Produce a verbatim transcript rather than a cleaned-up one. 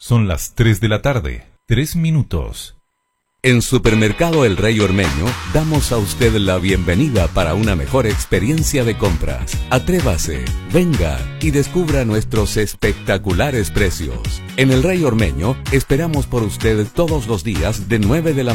Son las tres de la tarde, tres minutos. En Supermercado El Rey Ormeño damos a usted la bienvenida para una mejor experiencia de compras. Atrévase, venga y descubra nuestros espectaculares precios. En El Rey Ormeño esperamos por usted todos los días de nueve de la